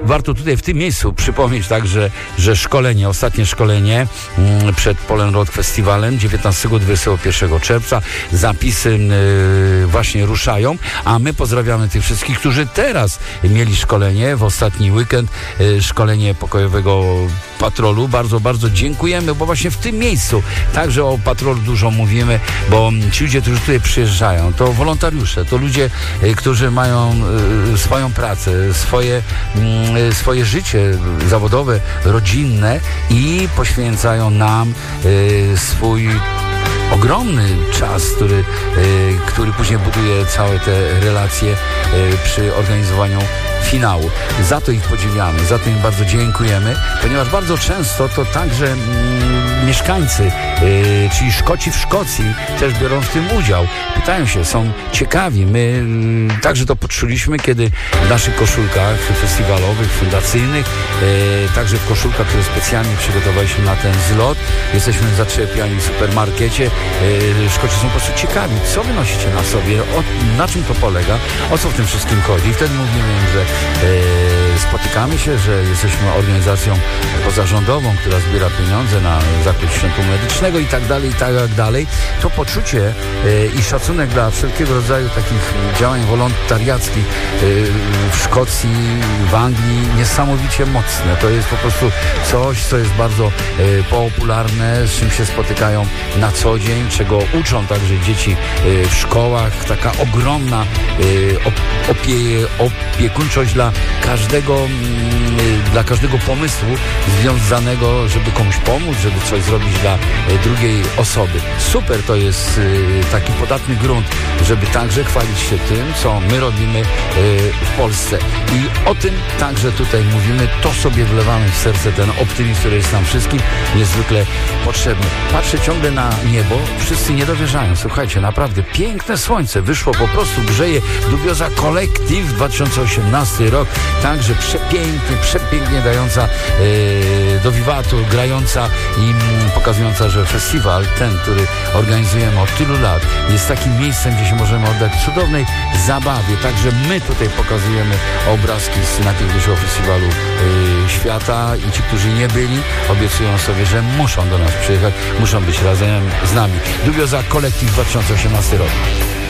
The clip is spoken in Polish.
warto tutaj w tym miejscu przypomnieć także, że szkolenie, ostatnie szkolenie przed Poland Rock Festiwalem 19-21 czerwca. Zapisy właśnie ruszają, a my pozdrawiamy tych wszystkich, którzy teraz mieli szkolenie w ostatni weekend, szkolenie pokojowego patrolu. Bardzo, bardzo dziękujemy, bo właśnie w tym miejscu także o patrolu dużo mówimy, bo ci ludzie, którzy tutaj przyjeżdżają, to wolontariusze, to ludzie, którzy mają swoją pracę, swoje życie zawodowe, rodzinne i poświęcają nam swój ogromny czas, który później buduje całe te relacje przy organizowaniu finału. Za to ich podziwiamy, za to im bardzo dziękujemy, ponieważ bardzo często to także mieszkańcy, czyli Szkoci w Szkocji też biorą w tym udział. Pytają się, są ciekawi. My także to poczuliśmy, kiedy w naszych koszulkach festiwalowych, fundacyjnych, także w koszulkach, które specjalnie przygotowaliśmy na ten zlot, jesteśmy zaczepiani w supermarkecie. Szkoci są po prostu ciekawi, co wy nosicie na sobie, na czym to polega, o co w tym wszystkim chodzi. I wtedy mówimy im, że spotykamy się, że jesteśmy organizacją pozarządową, która zbiera pieniądze na zakup sprzętu medycznego i tak dalej. To poczucie i szacunek dla wszelkiego rodzaju takich działań wolontariackich w Szkocji, w Anglii niesamowicie mocne. To jest po prostu coś, co jest bardzo popularne, z czym się spotykają na co dzień, czego uczą także dzieci w szkołach. Taka ogromna opiekuńczość dla każdego pomysłu związanego, żeby komuś pomóc, żeby coś zrobić dla drugiej osoby. Super to jest taki podatny grunt, żeby także chwalić się tym, co my robimy w Polsce. I o tym także tutaj mówimy, to sobie wlewamy w serce, ten optymizm, który jest nam wszystkim niezwykle potrzebny. Patrzę ciągle na niebo, wszyscy nie dowierzają. Słuchajcie, naprawdę piękne słońce wyszło, po prostu grzeje. Dubioza Collective 2018 rok, także przepięknie dająca do wiwatu, grająca i pokazująca, że festiwal ten, który organizujemy od tylu lat, jest takim miejscem, gdzie się możemy oddać cudownej zabawie. Także my tutaj pokazujemy obrazki z najpiękniejszego festiwalu świata i ci, którzy nie byli, obiecują sobie, że muszą do nas przyjechać, muszą być razem z nami. Dubioza Collective 2018 rok.